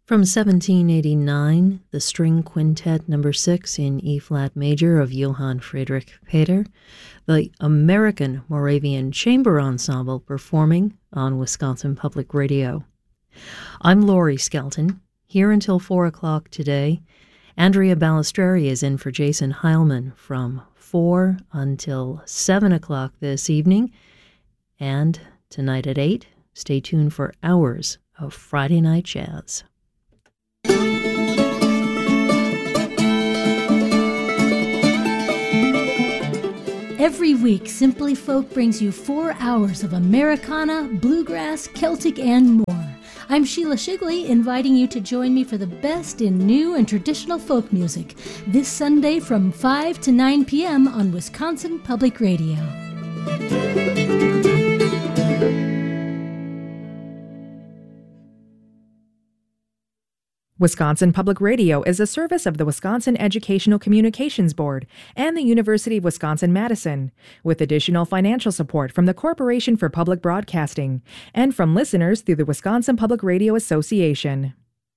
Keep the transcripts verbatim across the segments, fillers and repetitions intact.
From seventeen eighty-nine, the String Quintet Number six in E-flat major of Johann Friedrich Peter, the American Moravian Chamber Ensemble performing on Wisconsin Public Radio. I'm Lori Skelton, here until four o'clock today. Andrea Balistreri is in for Jason Heilman from four until seven o'clock this evening. And tonight at eight, stay tuned for hours of Friday Night Jazz. Every week, Simply Folk brings you four hours of Americana, bluegrass, Celtic, and more. I'm Sheila Shigley, inviting you to join me for the best in new and traditional folk music this Sunday from five to nine p.m. on Wisconsin Public Radio. Wisconsin Public Radio is a service of the Wisconsin Educational Communications Board and the University of Wisconsin-Madison, with additional financial support from the Corporation for Public Broadcasting and from listeners through the Wisconsin Public Radio Association.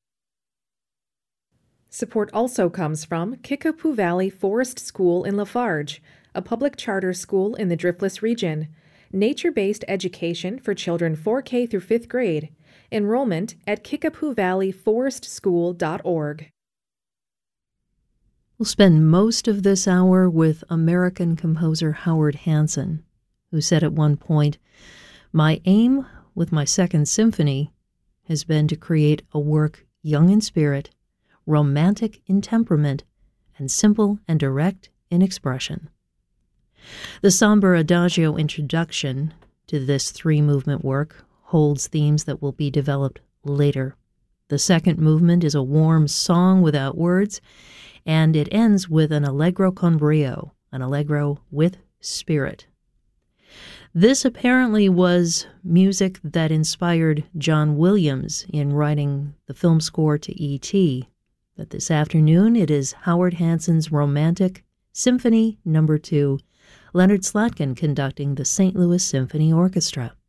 Support also comes from Kickapoo Valley Forest School in Lafarge, a public charter school in the Driftless region, nature-based education for children four K through fifth grade, enrollment at kickapoo valley forest school dot org. We'll spend most of this hour with American composer Howard Hanson, who said at one point, "My aim with my second symphony has been to create a work young in spirit, romantic in temperament, and simple and direct in expression." The somber adagio introduction to this three-movement work holds themes that will be developed later. The second movement is a warm song without words, and it ends with an allegro con brio, an allegro with spirit. This apparently was music that inspired John Williams in writing the film score to E T, but this afternoon it is Howard Hanson's Romantic Symphony Number two, Leonard Slatkin conducting the Saint Louis Symphony Orchestra.